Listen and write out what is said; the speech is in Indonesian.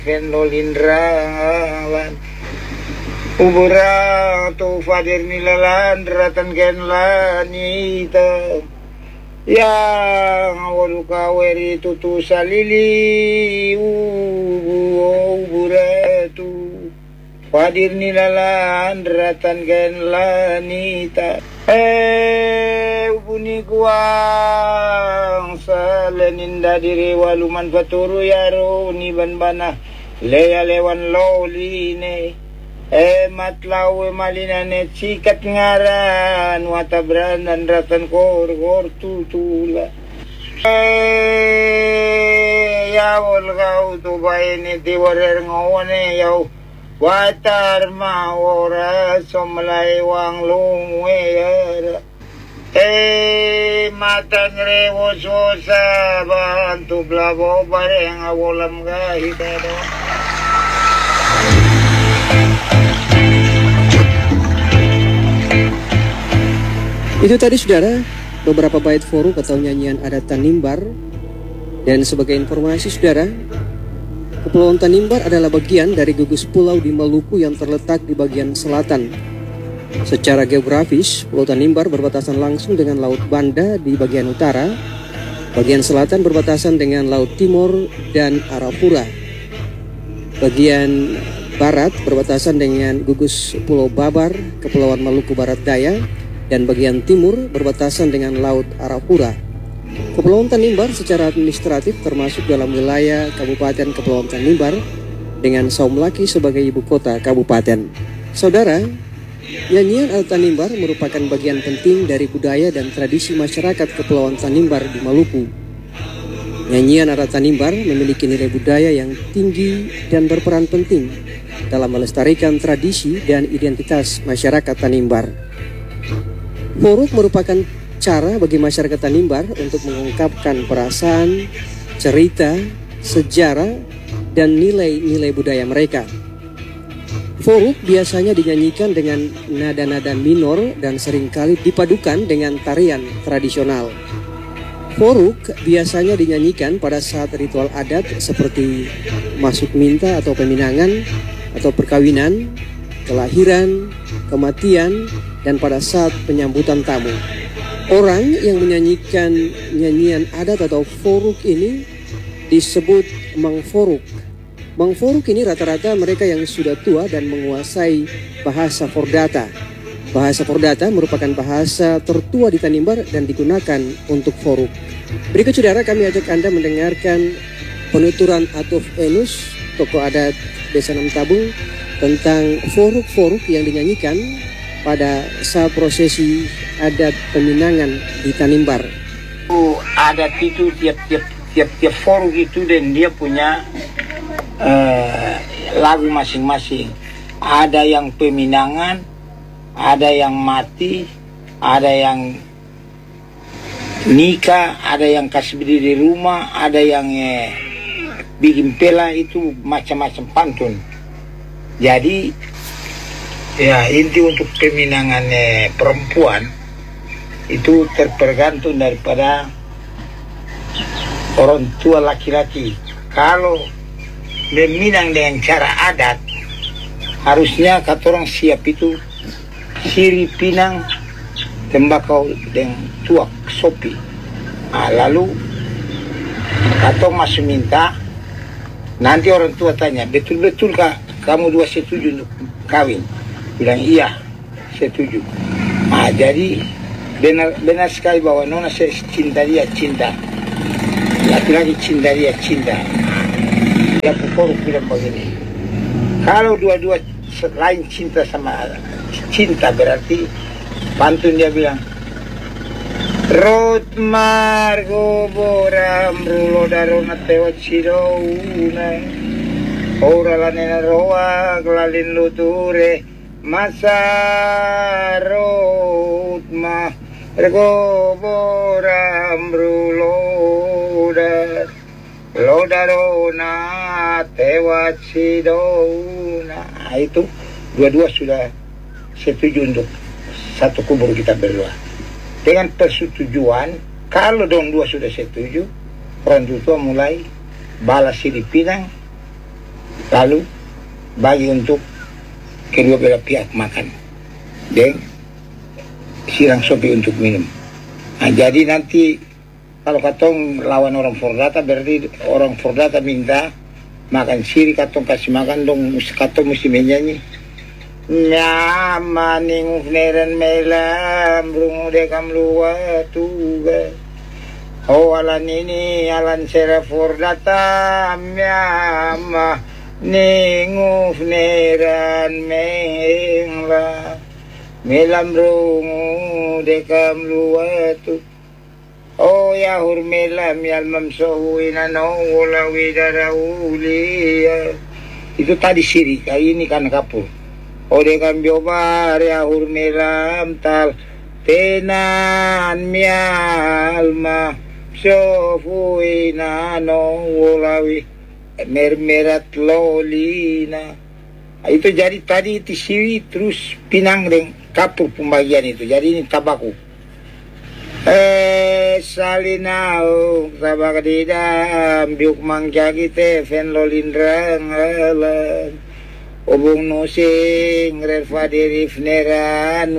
Ken lolindrawan ubura tu fadir nilalan ratan ken lanita yang waluka weri tutu salili ubura tu fadir nilalan ratan ken lanita ubuni kuang saleninda diri waluman faturu yaro ni banbana leya lewan loline matlaw malinane sikat ngaran watabran dan ratan kor tutula yawol kau tu baini tiwarer ngone yaw watar mawora somlay wang lungwe yara matang rewo sosa bantu blabo bareng awolam gahitado. Itu tadi saudara beberapa bait foruk atau nyanyian adat Tanimbar. Dan sebagai informasi saudara, Kepulauan Tanimbar adalah bagian dari gugus pulau di Maluku yang terletak di bagian selatan. Secara geografis, Pulau Tanimbar berbatasan langsung dengan Laut Banda di bagian utara, bagian selatan berbatasan dengan Laut Timur dan Arafura. Bagian barat berbatasan dengan gugus Pulau Babar, Kepulauan Maluku Barat Daya, dan bagian timur berbatasan dengan Laut Arafura. Kepulauan Tanimbar secara administratif termasuk dalam wilayah Kabupaten Kepulauan Tanimbar dengan Saumlaki sebagai ibu kota kabupaten. Saudara, nyanyian adat Tanimbar merupakan bagian penting dari budaya dan tradisi masyarakat Kepulauan Tanimbar di Maluku. Nyanyian adat Tanimbar memiliki nilai budaya yang tinggi dan berperan penting dalam melestarikan tradisi dan identitas masyarakat Tanimbar. Foruk merupakan cara bagi masyarakat Tanimbar untuk mengungkapkan perasaan, cerita, sejarah, dan nilai-nilai budaya mereka. Foruk biasanya dinyanyikan dengan nada-nada minor dan seringkali dipadukan dengan tarian tradisional. Foruk biasanya dinyanyikan pada saat ritual adat seperti masuk minta atau peminangan atau perkawinan, kelahiran, kematian, dan pada saat penyambutan tamu. Orang yang menyanyikan nyanyian adat atau foruk ini disebut mangforuk. Mangforuk ini rata-rata mereka yang sudah tua dan menguasai bahasa Fordata. Bahasa Fordata merupakan bahasa tertua di Tanimbar dan digunakan untuk foruk. Berikut saudara kami ajak Anda mendengarkan penuturan Atuf Enus, tokoh adat Desa Namtabung, tentang foruk-foruk yang dinyanyikan pada saat prosesi adat peminangan di Tanimbar. Adat itu tiap foruk itu dan dia punya lagu masing-masing. Ada yang peminangan, ada yang mati, ada yang nikah, ada yang kasih berdiri di rumah, ada yang bikin pela, itu macam-macam pantun. Jadi ya inti untuk peminangan perempuan itu tergantung daripada orang tua laki-laki. Kalau meminang dengan cara adat, harusnya kata orang siap itu siri pinang tembakau dengan tuak sopi. Lalu atau masuk minta, nanti orang tua tanya, betul-betul kak kamu dua setuju untuk kawin? Bilang iya, setuju. Jadi benar sekali bahwa nona saya cinta dia, cinta. Laki-laki cinta dia, cinta. Dia pukul bilang begini, kalau dua-dua lain cinta sama cinta, berarti pantun dia bilang, Rot margo boram rulo darona tewat sidouna ora la nena roa glalin luture masarut ma rego boram rulo dar lo darona tewat sidouna. Itu dua-dua sudah setuju untuk satu kubur kita berdua. Dengan persetujuan, kalau dong dua sudah setuju, orang tua mulai balas si dipinang, lalu bagi untuk kedua belah pihak makan dan sirang sopi untuk minum. Nah, jadi nanti kalau katong lawan orang Fordata berarti orang Fordata minta makan siri, katong kasih makan dong, katong mesti menyanyi nyamaning ufneran melam rungu dekam luwa tuga oh alan ini alan sera Fordata nyama ning ufneran mengla melam rungu dekam luwa tuga oh ya hurmelam yalmam sohuina no walawi daraulia. Itu tadi siri, kali ini kan kapur. Oh dekam biobar ya hurmelam tal tenan mialma sohuina no walawi mermerat lolina. Itu jadi tadi itu siri terus pinang dengan kapur pembagian itu. Jadi ini tabaku. Salinau sabak didam biuk mangja kita fen lolindrang alam obong nosing refa dirif neran